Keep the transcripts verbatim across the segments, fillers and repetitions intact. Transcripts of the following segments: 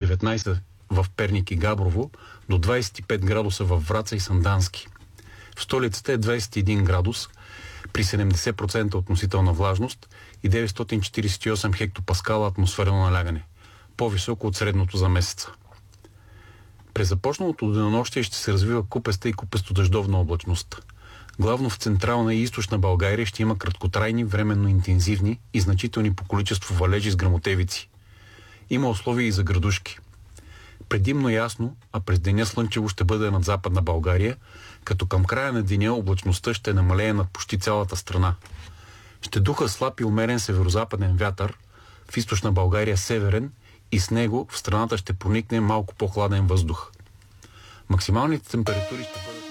деветнайсет в Перник и Габрово, до двайсет и пет градуса във Враца и Сандански. В столицата е двайсет и един градус при седемдесет процента относителна влажност и деветстотин четирийсет и осем хектопаскала атмосферно налягане, по-високо от средното за месеца. През започналото денонощие ще се развива купеста и купесто-дъждовна облачност. Главно в централна и източна България ще има краткотрайни, временно интензивни и значителни по количество валежи с гръмотевици. Има условия и за градушки. Предимно ясно, а през деня слънчево ще бъде над Западна България, като към края на деня облачността ще намалее над почти цялата страна. Ще духа слаб и умерен северозападен вятър, в източна България северен, и с него в страната ще проникне малко по-хладен въздух. Максималните температури ще бъдат...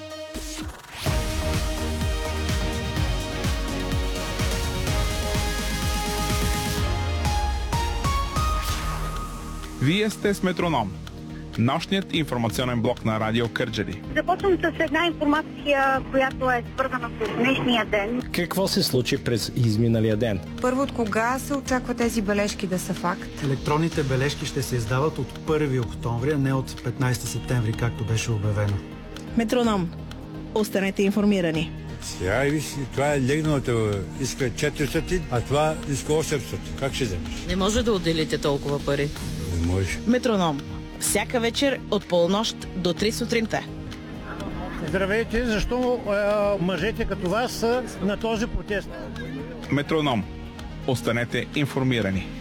Вие сте с Метроном, нощният информационен блок на Радио Кърджали. Започвам с една информация, която е свързана с днешния ден. Какво се случи през изминалия ден? Първо, от кога се очаква тези бележки да са факт? Електронните бележки ще се издават от първи октомври, а не от петнайсети септември, както беше обявено. Метроном. Останете информирани. Сега виж, това е легналото, иска четиристотин, а това иска осемстотин. Как ще вземеш? Не може да отделите толкова пари. Не може. Метроном. Всяка вечер от полунощ до три сутринта. Здравейте, защо е, мъжете като вас са на този протест? Метроном. Останете информирани.